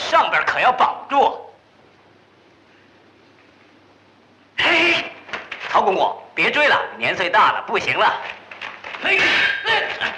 上边可要绑住。嘿，陶公公，别追了，年岁大了，不行了。嘿，